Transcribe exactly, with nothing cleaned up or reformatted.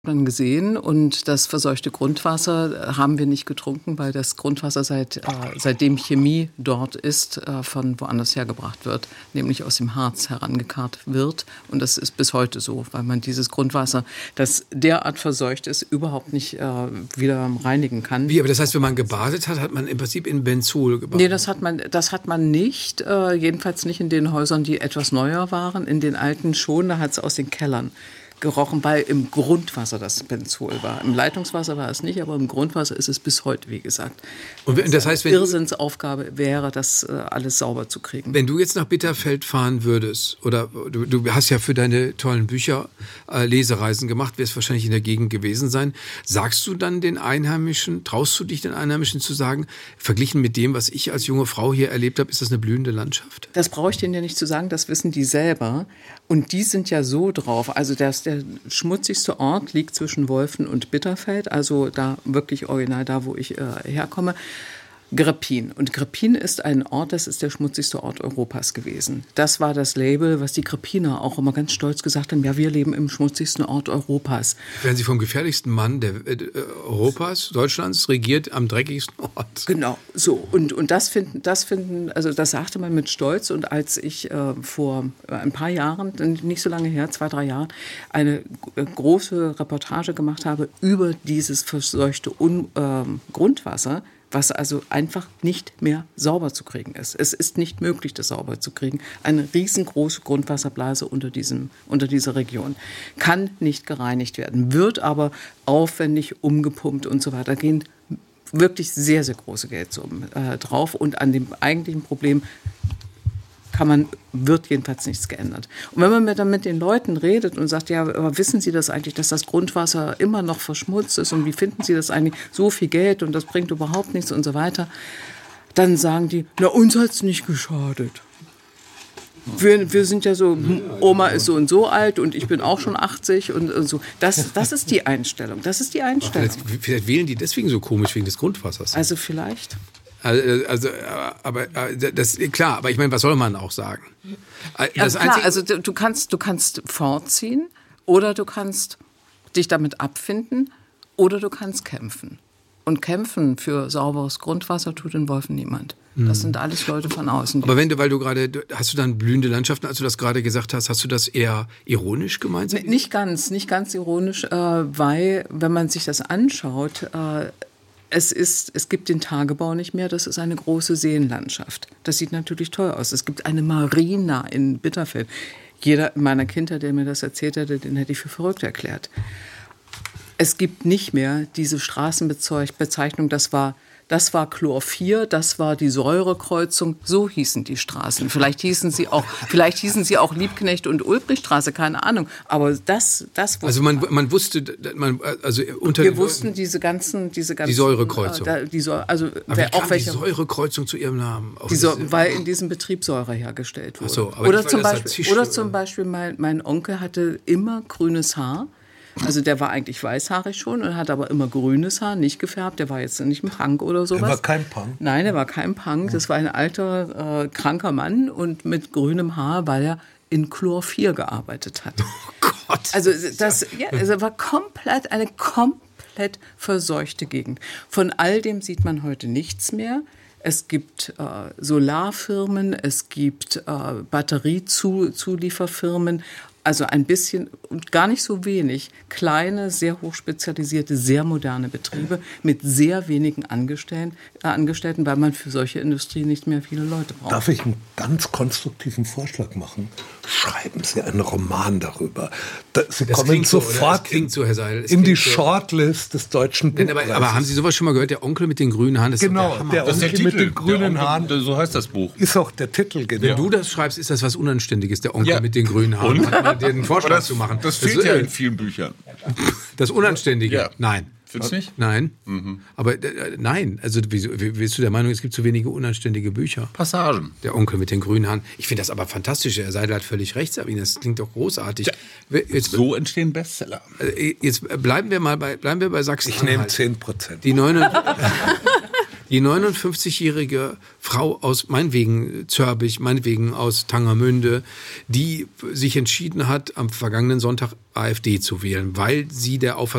dann gesehen und das verseuchte Grundwasser haben wir nicht getrunken, weil das Grundwasser seit, äh, seitdem Chemie dort ist, äh, von woanders hergebracht wird, nämlich aus dem Harz herangekarrt wird. Und das ist bis heute so, weil man dieses Grundwasser, das derart verseucht ist, überhaupt nicht äh, wieder reinigen kann. Wie, aber das heißt, wenn man gebadet hat, hat man im Prinzip in Benzol gebadet? Nee, das hat man, das hat man nicht, äh, jedenfalls nicht in den Häusern, die etwas neuer waren. In den alten schon, da hat es aus den Kellern gerochen, weil im Grundwasser das Benzol war. Im Leitungswasser war es nicht, aber im Grundwasser ist es bis heute, wie gesagt. Und das, das heißt, wenn Irrsinnsaufgabe wäre, das äh, alles sauber zu kriegen. Wenn du jetzt nach Bitterfeld fahren würdest, oder du, du hast ja für deine tollen Bücher äh, Lesereisen gemacht, wirst wahrscheinlich in der Gegend gewesen sein, sagst du dann den Einheimischen, traust du dich den Einheimischen zu sagen, verglichen mit dem, was ich als junge Frau hier erlebt habe, ist das eine blühende Landschaft? Das brauche ich denen ja nicht zu sagen, das wissen die selber. Und die sind ja so drauf, also das, der schmutzigste Ort liegt zwischen Wolfen und Bitterfeld, also da wirklich original da, wo ich äh, herkomme. Greppin. Und Greppin ist ein Ort, das ist der schmutzigste Ort Europas gewesen. Das war das Label, was die Greppiner auch immer ganz stolz gesagt haben, ja, wir leben im schmutzigsten Ort Europas. Werden Sie vom gefährlichsten Mann der, äh, Europas, Deutschlands, regiert am dreckigsten Ort. Genau, so. Und, und das finden, das finden, also das sagte man mit Stolz. Und als ich äh, vor ein paar Jahren, nicht so lange her, zwei, drei Jahren, eine äh, große Reportage gemacht habe über dieses verseuchte Un- äh, Grundwasser, was also einfach nicht mehr sauber zu kriegen ist. Es ist nicht möglich, das sauber zu kriegen. Eine riesengroße Grundwasserblase unter, diesem, unter dieser Region kann nicht gereinigt werden, wird aber aufwendig umgepumpt und so weiter. Da gehen wirklich sehr, sehr große Geldsummen äh, drauf. Und an dem eigentlichen Problem kann man, wird jedenfalls nichts geändert. Und wenn man dann mit den Leuten redet und sagt, ja, aber wissen Sie das eigentlich, dass das Grundwasser immer noch verschmutzt ist und wie finden Sie das eigentlich, so viel Geld und das bringt überhaupt nichts und so weiter, dann sagen die, na, uns hat es nicht geschadet. Wir, wir sind ja so, Oma ist so und so alt und ich bin auch schon achtzig und, und so. Das, das ist die Einstellung, das ist die Einstellung. Vielleicht, vielleicht wählen die deswegen so komisch wegen des Grundwassers. Also vielleicht. Also, also, aber das klar, aber ich meine, was soll man auch sagen? Das ja, klar, also du kannst, du kannst vorziehen oder du kannst dich damit abfinden oder du kannst kämpfen. Und kämpfen für sauberes Grundwasser tut in Wolfen niemand. Das sind alles Leute von außen. Aber wenn du, weil du gerade, hast du dann blühende Landschaften, als du das gerade gesagt hast, hast du das eher ironisch gemeint? Nee, nicht ganz, nicht ganz ironisch, äh, weil, wenn man sich das anschaut, äh, Es, ist, es gibt den Tagebau nicht mehr, das ist eine große Seenlandschaft. Das sieht natürlich toll aus. Es gibt eine Marina in Bitterfeld. Jeder in meiner Kindheit, der mir das erzählt hätte, den hätte ich für verrückt erklärt. Es gibt nicht mehr diese Straßenbezeichnung, das war, das war Chlor vier, das war die Säurekreuzung, so hießen die Straßen. Vielleicht hießen sie auch, vielleicht hießen sie auch Liebknecht und Ulbrichtstraße, keine Ahnung. Aber das, das also man, man wusste, man, also unter wir wussten diese ganzen, diese ganzen die Säurekreuzung. Äh, die Säure, also aber wer, wie kam auch welche, die Säurekreuzung zu ihrem Namen? Die Säure, weil in diesem Betrieb Säure hergestellt wurde. Ach so, aber oder, nicht, zum weil das Beispiel, Tisch, oder zum Beispiel, mein, mein Onkel hatte immer grünes Haar. Also der war eigentlich weißhaarig schon und hat aber immer grünes Haar, nicht gefärbt. Der war jetzt nicht ein Punk oder sowas. Er war kein Punk? Nein, er war kein Punk. Das war ein alter, äh, kranker Mann und mit grünem Haar, weil er in Chlor vier gearbeitet hat. Oh Gott. Also das ja, also war komplett, eine komplett verseuchte Gegend. Von all dem sieht man heute nichts mehr. Es gibt äh, Solarfirmen, es gibt äh, Batteriezulieferfirmen, also ein bisschen und gar nicht so wenig kleine, sehr hochspezialisierte, sehr moderne Betriebe mit sehr wenigen Angestellten, äh, Angestellten, weil man für solche Industrie nicht mehr viele Leute braucht. Darf ich einen ganz konstruktiven Vorschlag machen? Schreiben Sie einen Roman darüber. Da, Sie das kommen so, sofort so, so, Herr Seidel, in die so. Shortlist des deutschen Buchpreises. Aber, aber haben Sie sowas schon mal gehört? Der Onkel mit den grünen Haaren, das genau, ist der, der das ist der Onkel Titel, mit den grünen Onkel, Haaren. So heißt das Buch. Ist auch der Titel, genau. Wenn du das schreibst, ist das was Unanständiges, der Onkel Ja. mit den grünen Haaren. Und? Mal dir einen Vorschlag das, zu machen. Das fehlt das, ja äh, in vielen Büchern. Das Unanständige? Ja. Nein. Findest du nicht? Nein. Mhm. Aber äh, nein. Also wieso, bist du der Meinung, es gibt zu wenige unanständige Bücher? Passagen. Der Onkel mit den grünen Haaren. Ich finde das aber fantastisch. Herr Seidel hat völlig recht, Sabine. Das klingt doch großartig. Ja. Jetzt, so entstehen Bestseller. Jetzt bleiben wir mal bei, bleiben wir bei Sachsen. Ich nehme zehn Prozent. Die, neune, Die neunundfünfzigjährige Frau aus meinetwegen Zörbich, meinetwegen aus Tangermünde, die sich entschieden hat, am vergangenen Sonntag AfD zu wählen, weil sie der Auffassung